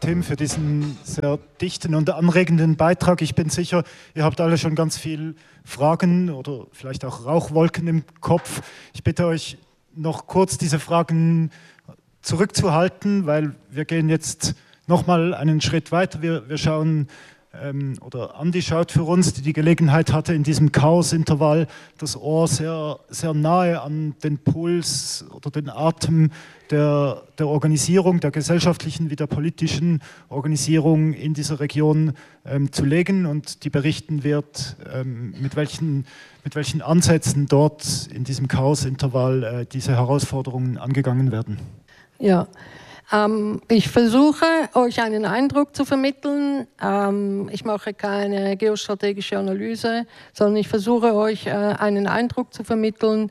Tim, für diesen sehr dichten und anregenden Beitrag. Ich bin sicher, ihr habt alle schon ganz viele Fragen oder vielleicht auch Rauchwolken im Kopf. Ich bitte euch, noch kurz diese Fragen zurückzuhalten, weil wir gehen jetzt nochmal einen Schritt weiter. Wir schauen, oder Andi schaut für uns, die Gelegenheit hatte, in diesem Chaosintervall das Ohr sehr, sehr nahe an den Puls oder den Atem der Organisierung, der gesellschaftlichen wie der politischen Organisierung in dieser Region zu legen, und die berichten wird, mit welchen Ansätzen dort in diesem Chaosintervall diese Herausforderungen angegangen werden. Ja. Ich versuche, euch einen Eindruck zu vermitteln. Ich mache keine geostrategische Analyse, sondern ich versuche, euch einen Eindruck zu vermitteln,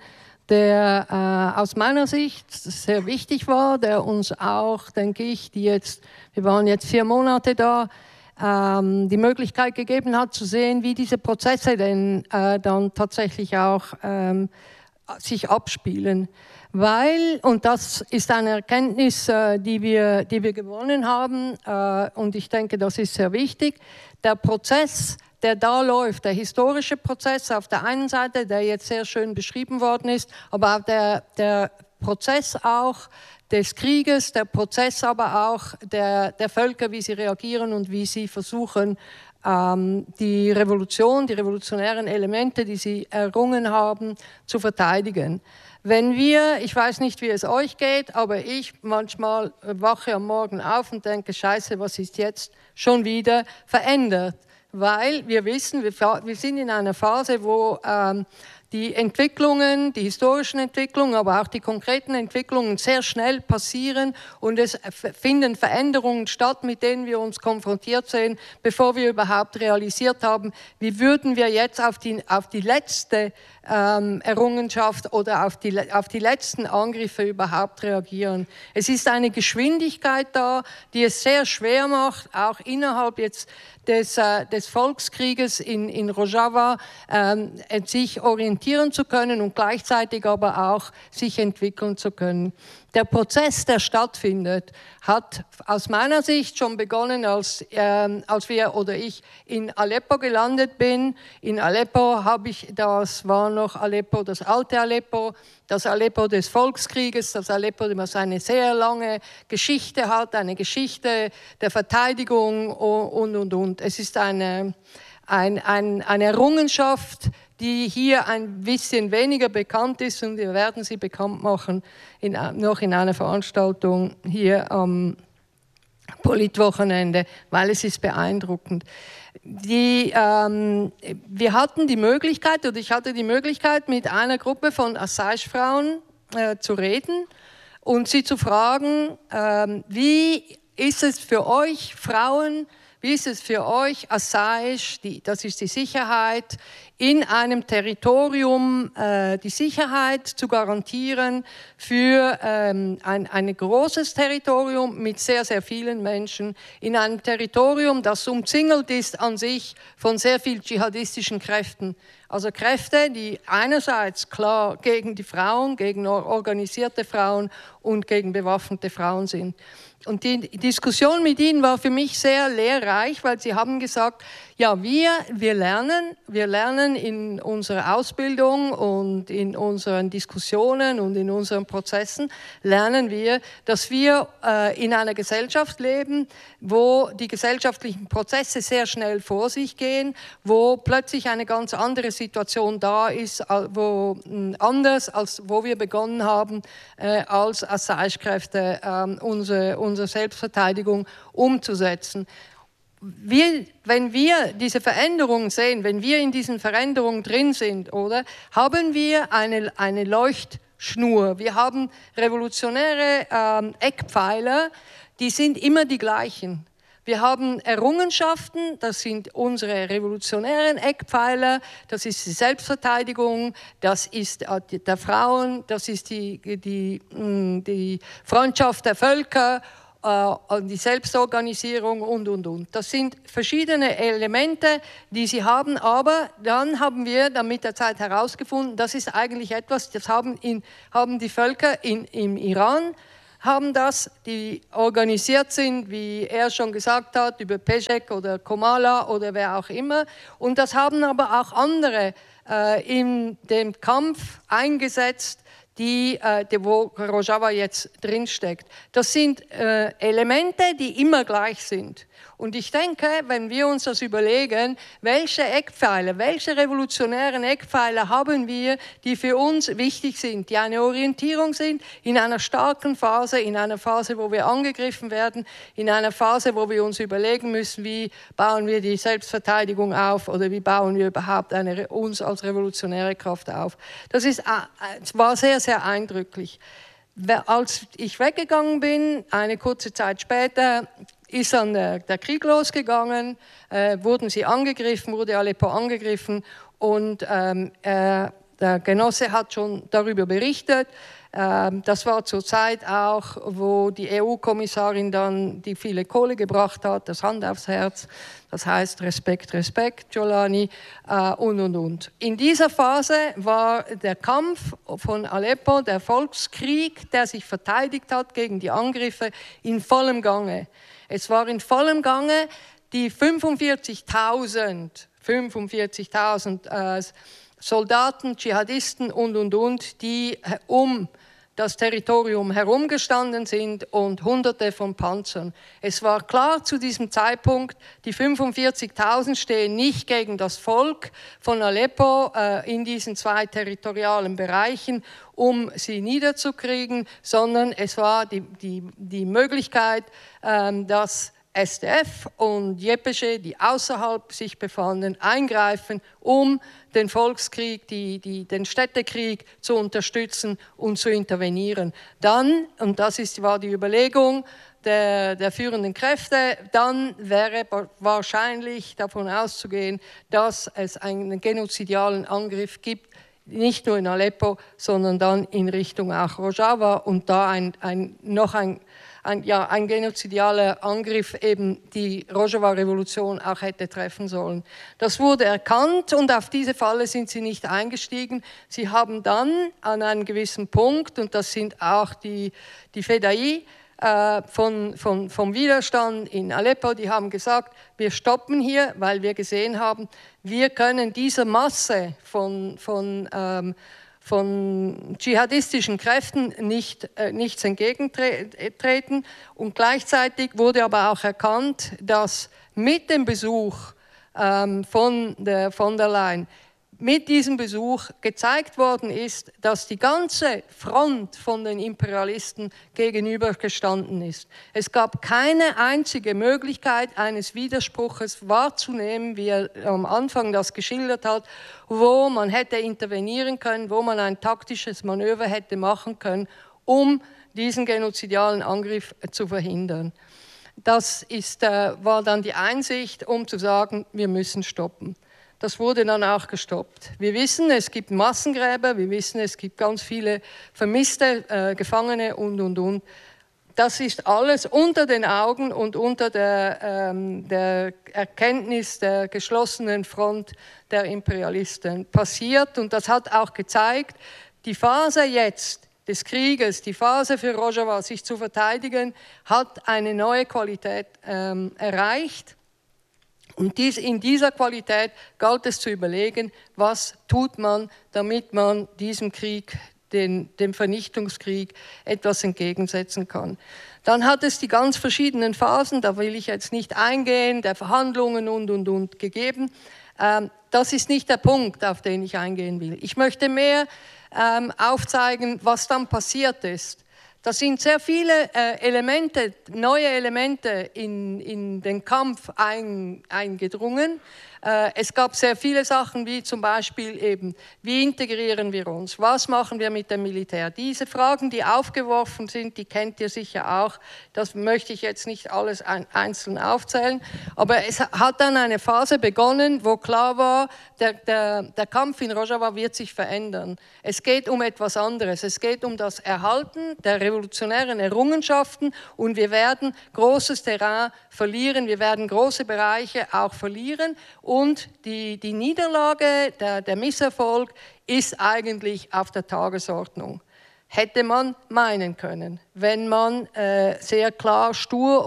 der aus meiner Sicht sehr wichtig war, der uns auch, denke ich, wir waren jetzt 4 Monate da, die Möglichkeit gegeben hat, zu sehen, wie diese Prozesse denn dann tatsächlich auch sich abspielen. Weil, und das ist eine Erkenntnis, die wir gewonnen haben, und ich denke, das ist sehr wichtig, der Prozess, der da läuft, der historische Prozess auf der einen Seite, der jetzt sehr schön beschrieben worden ist, aber auch der Prozess auch des Krieges, der Prozess aber auch der Völker, wie sie reagieren und wie sie versuchen, die Revolution, die revolutionären Elemente, die sie errungen haben, zu verteidigen. Wenn ich weiß nicht, wie es euch geht, aber ich manchmal wache am Morgen auf und denke, Scheiße, was ist jetzt schon wieder verändert? Weil wir wissen, wir sind in einer Phase, wo die Entwicklungen, die historischen Entwicklungen, aber auch die konkreten Entwicklungen sehr schnell passieren und es finden Veränderungen statt, mit denen wir uns konfrontiert sehen, bevor wir überhaupt realisiert haben, wie würden wir jetzt auf die letzte Errungenschaft oder auf die letzten Angriffe überhaupt reagieren. Es ist eine Geschwindigkeit da, die es sehr schwer macht, auch innerhalb jetzt des Volkskrieges in Rojava sich orientieren zu können und gleichzeitig aber auch sich entwickeln zu können. Der Prozess, der stattfindet, hat aus meiner Sicht schon begonnen, als ich in Aleppo gelandet bin. In Aleppo das war noch Aleppo, das alte Aleppo, das Aleppo des Volkskrieges, das Aleppo, das eine sehr lange Geschichte hat, eine Geschichte der Verteidigung und. Es ist eine Errungenschaft, die hier ein bisschen weniger bekannt ist, und wir werden sie bekannt machen noch in einer Veranstaltung hier am Politwochenende, weil es ist beeindruckend. Wir hatten die Möglichkeit, oder ich hatte die Möglichkeit, mit einer Gruppe von Asaich-Frauen zu reden und sie zu fragen, wie ist es für euch Frauen, wie ist es für euch, Asaich, das ist die Sicherheit, in einem Territorium die Sicherheit zu garantieren für ein großes Territorium mit sehr, sehr vielen Menschen, in einem Territorium, das umzingelt ist an sich von sehr vielen dschihadistischen Kräften. Also Kräfte, die einerseits klar gegen die Frauen, gegen organisierte Frauen und gegen bewaffnete Frauen sind. Und die Diskussion mit ihnen war für mich sehr lehrreich, weil sie haben gesagt, ja, wir lernen in unserer Ausbildung und in unseren Diskussionen und in unseren Prozessen, lernen wir, dass wir in einer Gesellschaft leben, wo die gesellschaftlichen Prozesse sehr schnell vor sich gehen, wo plötzlich eine ganz andere Situation da ist, anders als wo wir begonnen haben, als Asaich-Kräfte unsere Selbstverteidigung umzusetzen. Wenn wir diese Veränderungen sehen, wenn wir in diesen Veränderungen drin sind, oder, haben wir eine Leuchtschnur. Wir haben revolutionäre Eckpfeiler, die sind immer die gleichen. Wir haben Errungenschaften, das sind unsere revolutionären Eckpfeiler, das ist die Selbstverteidigung, das ist der Frauen, das ist die Freundschaft der Völker, die Selbstorganisierung und. Das sind verschiedene Elemente, die sie haben, aber dann haben wir dann mit der Zeit herausgefunden, das ist eigentlich etwas, das haben die Völker im Iran, haben das, die organisiert sind, wie er schon gesagt hat, über Pešek oder Komala oder wer auch immer. Und das haben aber auch andere in dem Kampf eingesetzt, wo Rojava jetzt drinsteckt. Das sind Elemente, die immer gleich sind. Und ich denke, wenn wir uns das überlegen, welche Eckpfeiler, welche revolutionären Eckpfeiler haben wir, die für uns wichtig sind, die eine Orientierung sind in einer starken Phase, in einer Phase, wo wir angegriffen werden, in einer Phase, wo wir uns überlegen müssen, wie bauen wir die Selbstverteidigung auf oder wie bauen wir überhaupt uns als revolutionäre Kraft auf. Das war sehr, sehr eindrücklich. Als ich weggegangen bin, eine kurze Zeit später, ist dann der Krieg losgegangen, wurden sie angegriffen, wurde Aleppo angegriffen und der Genosse hat schon darüber berichtet. Das war zur Zeit auch, wo die EU-Kommissarin dann die viele Kohle gebracht hat, das Hand aufs Herz, das heißt Respekt, Respekt, Jolani und. In dieser Phase war der Kampf von Aleppo, der Volkskrieg, der sich verteidigt hat gegen die Angriffe, in vollem Gange. Es war in vollem Gange, die 45.000 Soldaten, Dschihadisten und, die um das Territorium herumgestanden sind und Hunderte von Panzern. Es war klar zu diesem Zeitpunkt, die 45.000 stehen nicht gegen das Volk von Aleppo in diesen zwei territorialen Bereichen, um sie niederzukriegen, sondern es war die Möglichkeit, dass SDF und JPG, die außerhalb sich befanden, eingreifen, um den Volkskrieg, den Städtekrieg zu unterstützen und zu intervenieren. Dann, und das war die Überlegung der führenden Kräfte, dann wäre wahrscheinlich davon auszugehen, dass es einen genozidialen Angriff gibt, nicht nur in Aleppo, sondern dann in Richtung auch Rojava und da ein genozidialer Angriff eben die Rojava-Revolution auch hätte treffen sollen. Das wurde erkannt und auf diese Falle sind sie nicht eingestiegen. Sie haben dann an einem gewissen Punkt, und das sind auch die Fedai vom Widerstand in Aleppo, die haben gesagt, wir stoppen hier, weil wir gesehen haben, wir können dieser Masse von dschihadistischen Kräften nichts entgegentreten. Und gleichzeitig wurde aber auch erkannt, dass mit dem Besuch von der Leyen, mit diesem Besuch gezeigt worden ist, dass die ganze Front von den Imperialisten gegenübergestanden ist. Es gab keine einzige Möglichkeit eines Widerspruches wahrzunehmen, wie er am Anfang das geschildert hat, wo man hätte intervenieren können, wo man ein taktisches Manöver hätte machen können, um diesen genozidialen Angriff zu verhindern. Das war dann die Einsicht, um zu sagen, wir müssen stoppen. Das wurde dann auch gestoppt. Wir wissen, es gibt Massengräber, wir wissen, es gibt ganz viele vermisste Gefangene und. Das ist alles unter den Augen und unter der Erkenntnis der geschlossenen Front der Imperialisten passiert. Und das hat auch gezeigt, die Phase jetzt des Krieges, die Phase für Rojava, sich zu verteidigen, hat eine neue Qualität erreicht. Und in dieser Qualität galt es zu überlegen, was tut man, damit man diesem Krieg, dem Vernichtungskrieg, etwas entgegensetzen kann. Dann hat es die ganz verschiedenen Phasen, da will ich jetzt nicht eingehen, der Verhandlungen und gegeben. Das ist nicht der Punkt, auf den ich eingehen will. Ich möchte mehr aufzeigen, was dann passiert ist. Da sind sehr viele neue Elemente in den Kampf eingedrungen. Es gab sehr viele Sachen, wie zum Beispiel eben, wie integrieren wir uns, was machen wir mit dem Militär? Diese Fragen, die aufgeworfen sind, die kennt ihr sicher auch. Das möchte ich jetzt nicht alles einzeln aufzählen. Aber es hat dann eine Phase begonnen, wo klar war, der Kampf in Rojava wird sich verändern. Es geht um etwas anderes. Es geht um das Erhalten der revolutionären Errungenschaften und wir werden großes Terrain verlieren, wir werden große Bereiche auch verlieren und die Niederlage, der Misserfolg ist eigentlich auf der Tagesordnung. hätte man meinen können, wenn man sehr klar, stur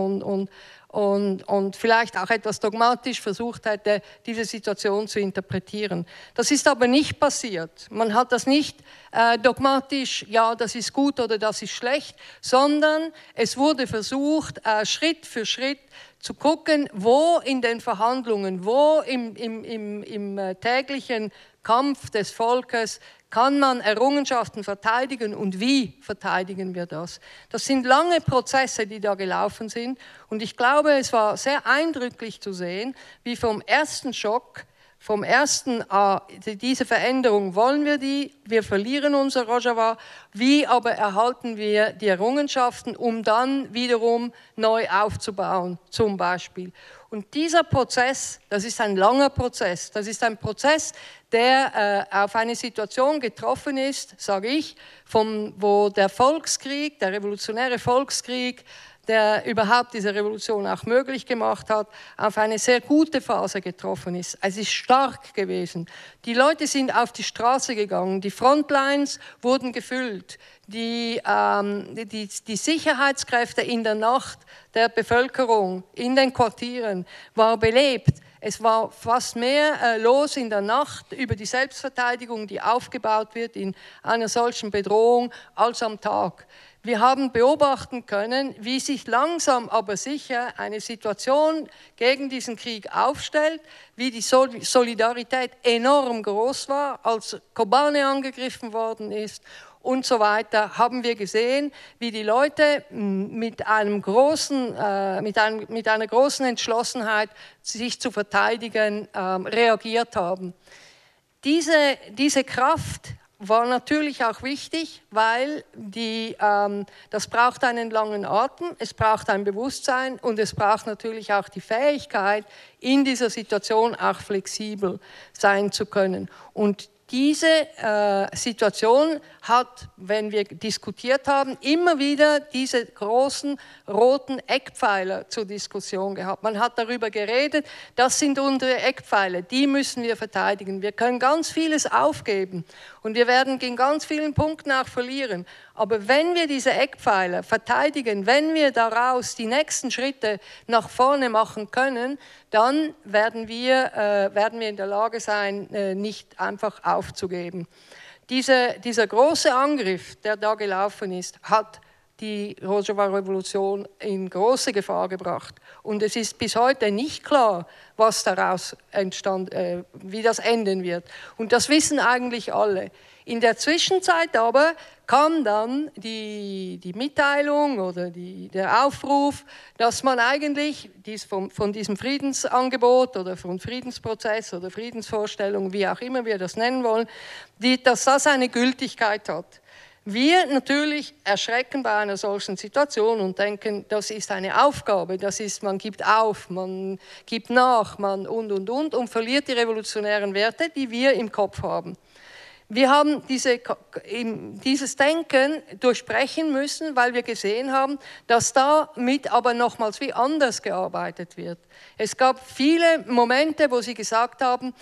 und vielleicht auch etwas dogmatisch versucht hätte, diese Situation zu interpretieren. Das ist aber nicht passiert. Man hat das nicht dogmatisch, ja, das ist gut oder das ist schlecht, sondern es wurde versucht, Schritt für Schritt zu gucken, wo in den Verhandlungen, wo im täglichen Kampf des Volkes kann man Errungenschaften verteidigen und wie verteidigen wir das? Das sind lange Prozesse, die da gelaufen sind und ich glaube, es war sehr eindrücklich zu sehen, wie vom ersten Schock, vom ersten, diese Veränderung wollen wir verlieren unser Rojava, wie aber erhalten wir die Errungenschaften, um dann wiederum neu aufzubauen, zum Beispiel. Und dieser Prozess, das ist ein langer Prozess, das ist ein Prozess, der auf eine Situation getroffen ist, sage ich, wo der Volkskrieg, der revolutionäre Volkskrieg, der überhaupt diese Revolution auch möglich gemacht hat, auf eine sehr gute Phase getroffen ist. Es ist stark gewesen. Die Leute sind auf die Straße gegangen, die Frontlines wurden gefüllt, die Sicherheitskräfte in der Nacht der Bevölkerung, in den Quartieren, war belebt. Es war fast mehr los in der Nacht über die Selbstverteidigung, die aufgebaut wird in einer solchen Bedrohung, als am Tag. Wir haben beobachten können, wie sich langsam aber sicher eine Situation gegen diesen Krieg aufstellt, wie die Solidarität enorm groß war, als Kobane angegriffen worden ist und so weiter, haben wir gesehen, wie die Leute mit einer großen Entschlossenheit, sich zu verteidigen, reagiert haben. Diese Kraft war natürlich auch wichtig, weil das braucht einen langen Atem, es braucht ein Bewusstsein und es braucht natürlich auch die Fähigkeit, in dieser Situation auch flexibel sein zu können. Und diese Situation hat, wenn wir diskutiert haben, immer wieder diese großen roten Eckpfeiler zur Diskussion gehabt. Man hat darüber geredet, das sind unsere Eckpfeiler, die müssen wir verteidigen. Wir können ganz vieles aufgeben und wir werden in ganz vielen Punkten auch verlieren. Aber wenn wir diese Eckpfeiler verteidigen, wenn wir daraus die nächsten Schritte nach vorne machen können, dann werden wir in der Lage sein, nicht einfach aufzugeben. Dieser große Angriff, der da gelaufen ist, hat die Rojava-Revolution in große Gefahr gebracht. Und es ist bis heute nicht klar, was daraus wie das enden wird. Und das wissen eigentlich alle. In der Zwischenzeit aber kam dann die Mitteilung oder der Aufruf, dass man eigentlich von diesem Friedensangebot oder von Friedensprozess oder Friedensvorstellung, wie auch immer wir das nennen wollen, dass das eine Gültigkeit hat. Wir natürlich erschrecken bei einer solchen Situation und denken, das ist eine Aufgabe, man gibt auf, man gibt nach, und verliert die revolutionären Werte, die wir im Kopf haben. Wir haben dieses Denken durchbrechen müssen, weil wir gesehen haben, dass damit aber nochmals wie anders gearbeitet wird. Es gab viele Momente, wo sie gesagt haben,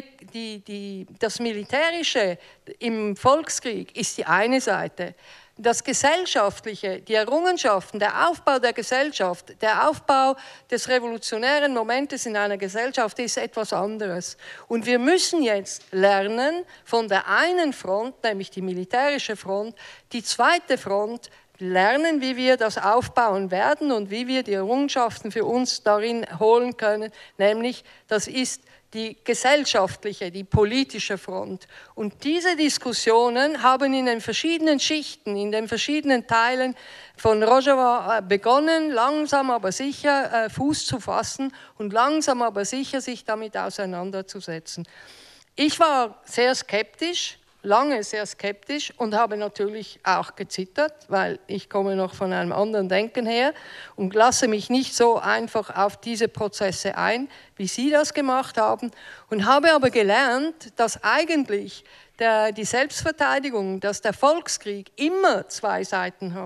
das Militärische im Volkskrieg ist die eine Seite. Das Gesellschaftliche, die Errungenschaften, der Aufbau der Gesellschaft, der Aufbau des revolutionären Momentes in einer Gesellschaft ist etwas anderes. Und wir müssen jetzt lernen, von der einen Front, nämlich die militärische Front, die zweite Front, lernen, wie wir das aufbauen werden und wie wir die Errungenschaften für uns darin holen können, nämlich das ist die gesellschaftliche, die politische Front. Und diese Diskussionen haben in den verschiedenen Schichten, in den verschiedenen Teilen von Rojava begonnen, langsam aber sicher Fuß zu fassen und langsam aber sicher sich damit auseinanderzusetzen. Ich war sehr skeptisch, lange sehr skeptisch und habe natürlich auch gezittert, weil ich komme noch von einem anderen Denken her und lasse mich nicht so einfach auf diese Prozesse ein, wie Sie das gemacht haben, und habe aber gelernt, dass eigentlich die Selbstverteidigung, dass der Volkskrieg immer zwei Seiten hat.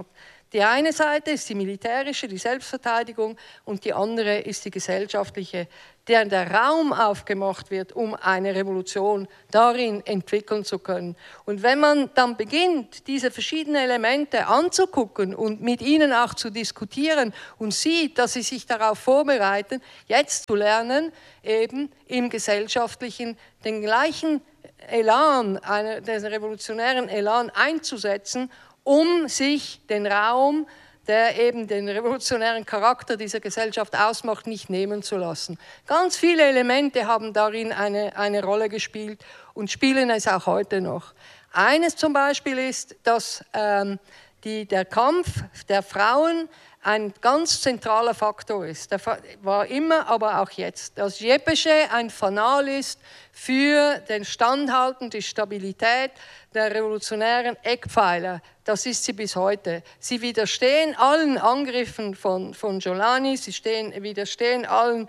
Die eine Seite ist die militärische, die Selbstverteidigung, und die andere ist die gesellschaftliche, der Raum aufgemacht wird, um eine Revolution darin entwickeln zu können. Und wenn man dann beginnt, diese verschiedenen Elemente anzugucken und mit ihnen auch zu diskutieren und sieht, dass sie sich darauf vorbereiten, jetzt zu lernen, eben im Gesellschaftlichen den gleichen Elan, den revolutionären Elan einzusetzen, um sich den Raum, der eben den revolutionären Charakter dieser Gesellschaft ausmacht, nicht nehmen zu lassen. Ganz viele Elemente haben darin eine Rolle gespielt und spielen es auch heute noch. Eines zum Beispiel ist, dass der Kampf der Frauen ein ganz zentraler Faktor ist. Der war immer, aber auch jetzt. Dass Yepesche ein Fanal ist für den Standhalten, die Stabilität der revolutionären Eckpfeiler. Das ist sie bis heute. Sie widerstehen allen Angriffen von Jolani, sie widerstehen allen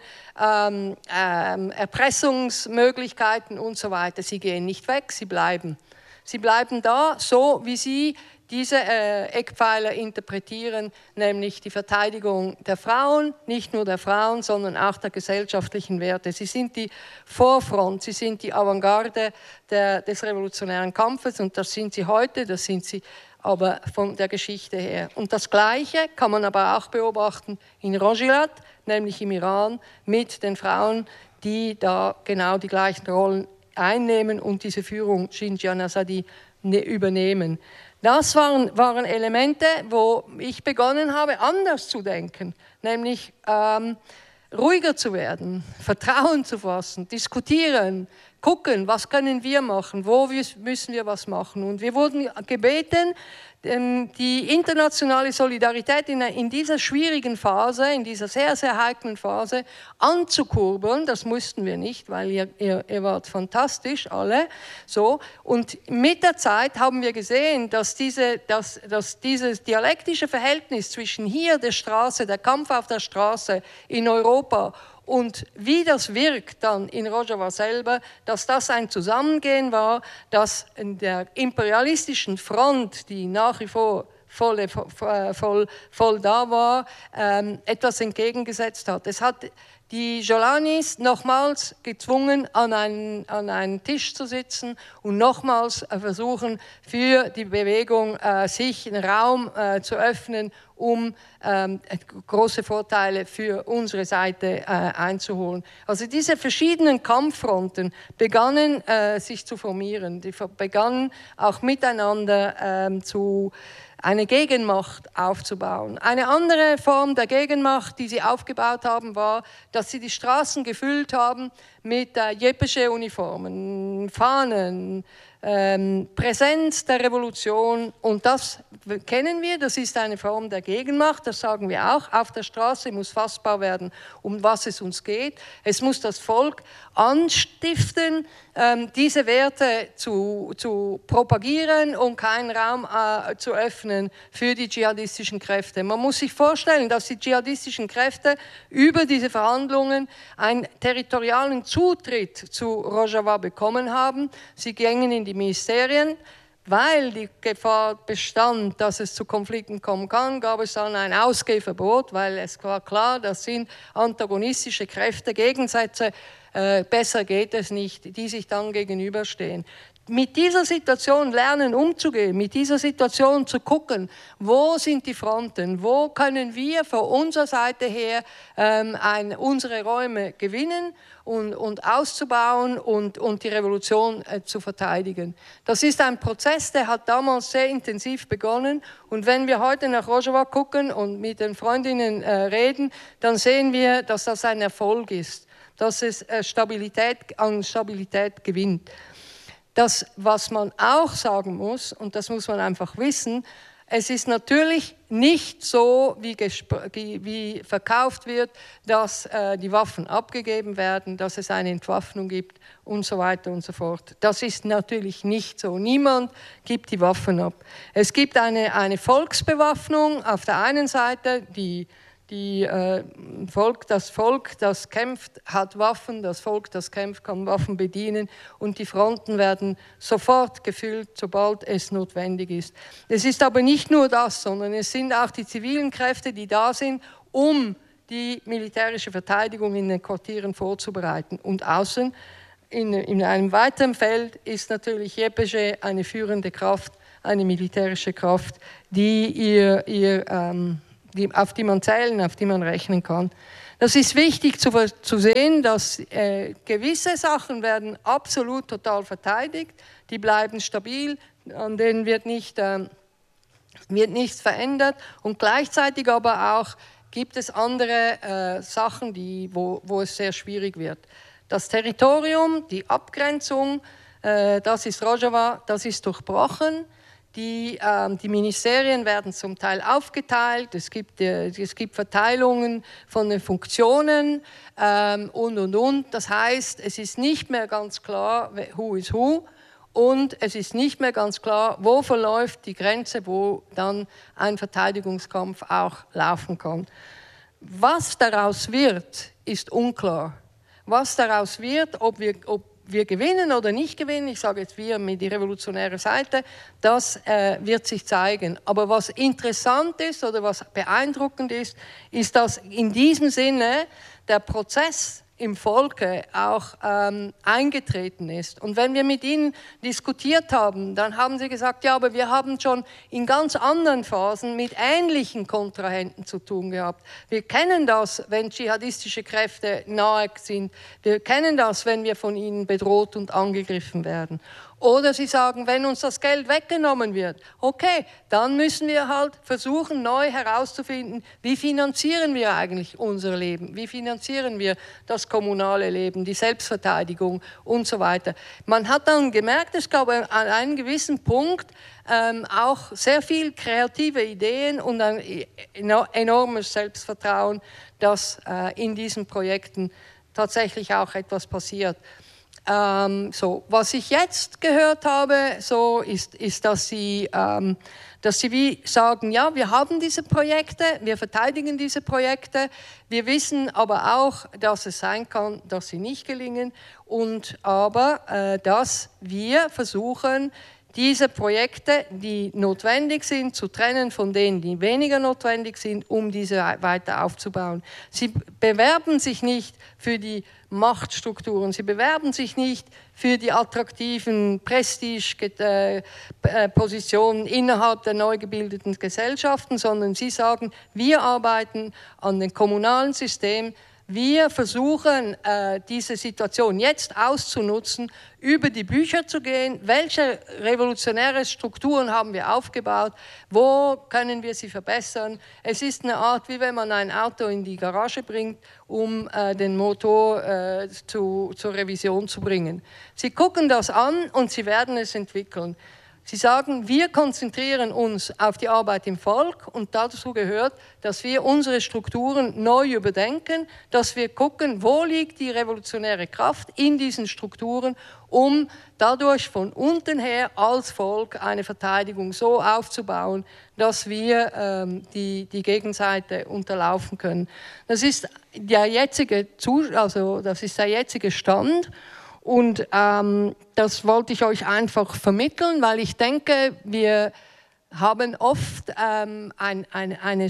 Erpressungsmöglichkeiten und so weiter. Sie gehen nicht weg, sie bleiben. Sie bleiben da, so wie sie diese Eckpfeiler interpretieren, nämlich die Verteidigung der Frauen, nicht nur der Frauen, sondern auch der gesellschaftlichen Werte. Sie sind die Vorfront, sie sind die Avantgarde des revolutionären Kampfes, und das sind sie heute, das sind sie aber von der Geschichte her. Und das Gleiche kann man aber auch beobachten in Rojhilat, nämlich im Iran, mit den Frauen, die da genau die gleichen Rollen einnehmen und diese Führung Jinjan Azadi übernehmen. Das waren Elemente, wo ich begonnen habe, anders zu denken, nämlich ruhiger zu werden, Vertrauen zu fassen, diskutieren, gucken, was können wir machen, wo müssen wir was machen. Und wir wurden gebeten, die internationale Solidarität in dieser schwierigen Phase, in dieser sehr, sehr heiklen Phase anzukurbeln. Das mussten wir nicht, weil ihr wart fantastisch alle. So. Und mit der Zeit haben wir gesehen, dass dieses dialektische Verhältnis zwischen hier der Straße, der Kampf auf der Straße in Europa, und wie das wirkt dann in Rojava selber, dass das ein Zusammengehen war, dass in der imperialistischen Front, die nach wie vor voll da war, etwas entgegengesetzt hat. Es hat die Jolanis nochmals gezwungen, an einen Tisch zu sitzen und nochmals versuchen, für die Bewegung sich einen Raum zu öffnen, um große Vorteile für unsere Seite einzuholen. Also diese verschiedenen Kampffronten begannen sich zu formieren, die begannen auch miteinander eine Gegenmacht aufzubauen. Eine andere Form der Gegenmacht, die sie aufgebaut haben, war, dass sie die Straßen gefüllt haben mit Yepesche-Uniformen, Fahnen, Präsenz der Revolution, und das kennen wir, das ist eine Form der Gegenmacht, das sagen wir auch, auf der Straße muss fassbar werden, um was es uns geht. Es muss das Volk anstiften, diese Werte zu propagieren und keinen Raum zu öffnen für die dschihadistischen Kräfte. Man muss sich vorstellen, dass die dschihadistischen Kräfte über diese Verhandlungen einen territorialen Zutritt zu Rojava bekommen haben. Sie gingen in die Ministerien. Weil die Gefahr bestand, dass es zu Konflikten kommen kann, gab es dann ein Ausgehverbot, weil es war klar, das sind antagonistische Kräfte, Gegensätze, besser geht es nicht, die sich dann gegenüberstehen. Mit dieser Situation lernen umzugehen, mit dieser Situation zu gucken, wo sind die Fronten, wo können wir von unserer Seite her unsere Räume gewinnen und auszubauen und die Revolution zu verteidigen. Das ist ein Prozess, der hat damals sehr intensiv begonnen, und wenn wir heute nach Rojava gucken und mit den Freundinnen reden, dann sehen wir, dass das ein Erfolg ist, dass es an Stabilität gewinnt. Das, was man auch sagen muss, und das muss man einfach wissen, es ist natürlich nicht so, wie verkauft wird, dass die Waffen abgegeben werden, dass es eine Entwaffnung gibt und so weiter und so fort. Das ist natürlich nicht so. Niemand gibt die Waffen ab. Es gibt eine Volksbewaffnung auf der einen Seite, die das Volk, das kämpft, hat Waffen, das Volk, das kämpft, kann Waffen bedienen und die Fronten werden sofort gefüllt, sobald es notwendig ist. Es ist aber nicht nur das, sondern es sind auch die zivilen Kräfte, die da sind, um die militärische Verteidigung in den Quartieren vorzubereiten. Und außen, in einem weiteren Feld, ist natürlich JPG eine führende Kraft, eine militärische Kraft, auf die man zählen, auf die man rechnen kann. Das ist wichtig zu sehen, dass gewisse Sachen werden absolut total verteidigt, die bleiben stabil, an denen wird nichts verändert und gleichzeitig aber auch gibt es andere Sachen, wo es sehr schwierig wird. Das Territorium, die Abgrenzung, das ist Rojava, das ist durchbrochen. Die Ministerien werden zum Teil aufgeteilt, es gibt Verteilungen von den Funktionen und. Das heißt, es ist nicht mehr ganz klar, who is who. Und es ist nicht mehr ganz klar, wo verläuft die Grenze, wo dann ein Verteidigungskampf auch laufen kann. Was daraus wird, ist unklar. Was daraus wird, ob wir gewinnen oder nicht gewinnen, ich sage jetzt wir mit der revolutionären Seite, das wird sich zeigen. Aber was interessant ist oder was beeindruckend ist, ist, dass in diesem Sinne der Prozess im Volke auch eingetreten ist. Und wenn wir mit ihnen diskutiert haben, dann haben sie gesagt, ja, aber wir haben schon in ganz anderen Phasen mit ähnlichen Kontrahenten zu tun gehabt. Wir kennen das, wenn dschihadistische Kräfte nahe sind. Wir kennen das, wenn wir von ihnen bedroht und angegriffen werden. Oder sie sagen, wenn uns das Geld weggenommen wird, okay, dann müssen wir halt versuchen, neu herauszufinden, wie finanzieren wir eigentlich unser Leben, wie finanzieren wir das kommunale Leben, die Selbstverteidigung und so weiter. Man hat dann gemerkt, es gab an einem gewissen Punkt auch sehr viel kreative Ideen und ein enormes Selbstvertrauen, dass in diesen Projekten tatsächlich auch etwas passiert. Was ich jetzt gehört habe, ist, dass sie wie sagen, ja, wir haben diese Projekte, wir verteidigen diese Projekte, wir wissen aber auch, dass es sein kann, dass sie nicht gelingen, aber dass wir versuchen, diese Projekte, die notwendig sind, zu trennen von denen, die weniger notwendig sind, um diese weiter aufzubauen. Sie bewerben sich nicht für die Machtstrukturen, sie bewerben sich nicht für die attraktiven Prestige-Positionen innerhalb der neu gebildeten Gesellschaften, sondern sie sagen, wir arbeiten an dem kommunalen System, wir versuchen, diese Situation jetzt auszunutzen, über die Bücher zu gehen, welche revolutionäre Strukturen haben wir aufgebaut, wo können wir sie verbessern. Es ist eine Art, wie wenn man ein Auto in die Garage bringt, um den Motor zur Revision zu bringen. Sie gucken das an und sie werden es entwickeln. Sie sagen, wir konzentrieren uns auf die Arbeit im Volk und dazu gehört, dass wir unsere Strukturen neu überdenken, dass wir gucken, wo liegt die revolutionäre Kraft in diesen Strukturen, um dadurch von unten her als Volk eine Verteidigung so aufzubauen, dass wir die Gegenseite unterlaufen können. Das ist der jetzige Stand. Und das wollte ich euch einfach vermitteln, weil ich denke, wir haben oft eine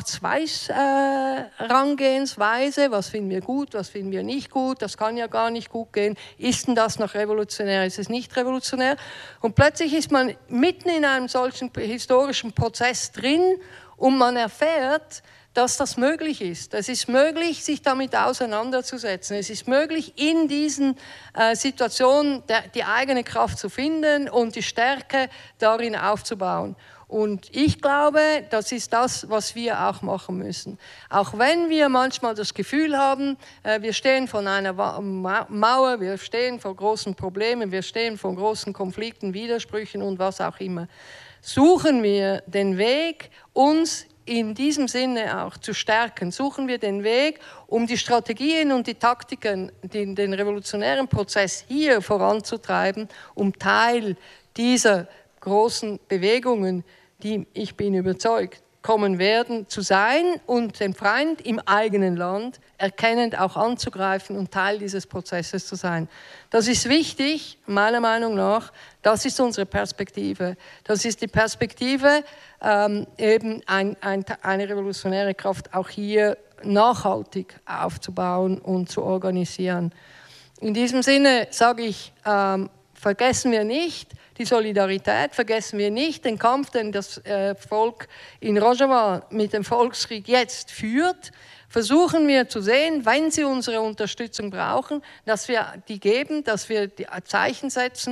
Schwarz-Weiß-Herangehensweise. Was finden wir gut, was finden wir nicht gut? Das kann ja gar nicht gut gehen. Ist denn das noch revolutionär, ist es nicht revolutionär? Und plötzlich ist man mitten in einem solchen historischen Prozess drin und man erfährt, dass das möglich ist. Es ist möglich, sich damit auseinanderzusetzen. Es ist möglich, in diesen Situationen die eigene Kraft zu finden und die Stärke darin aufzubauen. Und ich glaube, das ist das, was wir auch machen müssen. Auch wenn wir manchmal das Gefühl haben, wir stehen vor einer Mauer, wir stehen vor großen Problemen, wir stehen vor großen Konflikten, Widersprüchen und was auch immer, suchen wir den Weg, uns in diesem Sinne auch zu stärken, suchen wir den Weg, um die Strategien und die Taktiken, den revolutionären Prozess hier voranzutreiben, um Teil dieser großen Bewegungen, die, ich bin überzeugt, kommen werden, zu sein und den Feind im eigenen Land erkennend auch anzugreifen und Teil dieses Prozesses zu sein. Das ist wichtig, meiner Meinung nach. Das ist unsere Perspektive. Das ist die Perspektive, eben eine revolutionäre Kraft auch hier nachhaltig aufzubauen und zu organisieren. In diesem Sinne sage ich, vergessen wir nicht die Solidarität, vergessen wir nicht den Kampf, den das Volk in Rojava mit dem Volkskrieg jetzt führt. Versuchen wir zu sehen, wenn sie unsere Unterstützung brauchen, dass wir die geben, dass wir die Zeichen setzen,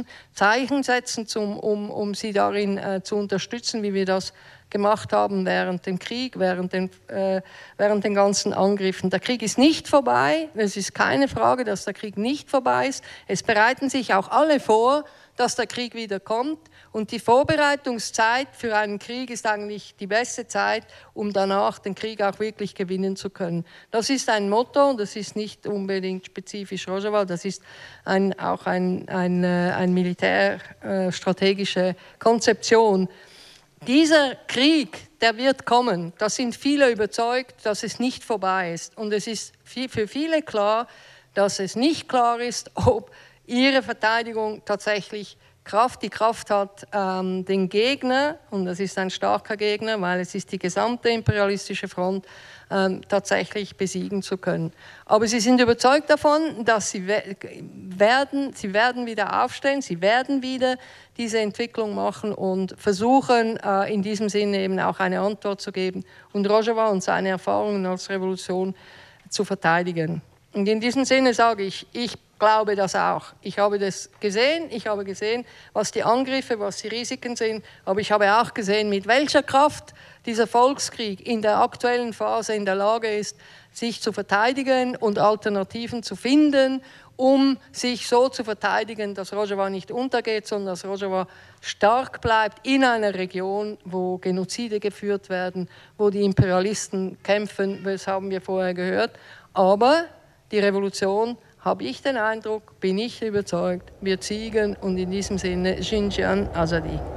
um sie darin zu unterstützen, wie wir das gemacht haben während dem Krieg, während den ganzen Angriffen. Der Krieg ist nicht vorbei, es ist keine Frage, dass der Krieg nicht vorbei ist. Es bereiten sich auch alle vor, dass der Krieg wieder kommt. Und die Vorbereitungszeit für einen Krieg ist eigentlich die beste Zeit, um danach den Krieg auch wirklich gewinnen zu können. Das ist ein Motto, und das ist nicht unbedingt spezifisch Rojava, das ist auch eine militärstrategische Konzeption. Dieser Krieg, der wird kommen, da sind viele überzeugt, dass es nicht vorbei ist. Und es ist für viele klar, dass es nicht klar ist, ob ihre Verteidigung tatsächlich die Kraft hat, den Gegner, und das ist ein starker Gegner, weil es ist die gesamte imperialistische Front, tatsächlich besiegen zu können. Aber sie sind überzeugt davon, dass sie werden wieder aufstehen, sie werden wieder diese Entwicklung machen und versuchen, in diesem Sinne eben auch eine Antwort zu geben und Rojava und seine Erfahrungen als Revolution zu verteidigen. Und in diesem Sinne sage ich glaube das auch. Ich habe das gesehen, ich habe gesehen, was die Angriffe, was die Risiken sind, aber ich habe auch gesehen, mit welcher Kraft dieser Volkskrieg in der aktuellen Phase in der Lage ist, sich zu verteidigen und Alternativen zu finden, um sich so zu verteidigen, dass Rojava nicht untergeht, sondern dass Rojava stark bleibt in einer Region, wo Genozide geführt werden, wo die Imperialisten kämpfen, das haben wir vorher gehört. Aber die Revolution, habe ich den Eindruck, bin ich überzeugt, wird siegen und in diesem Sinne Xinjiang Azadi.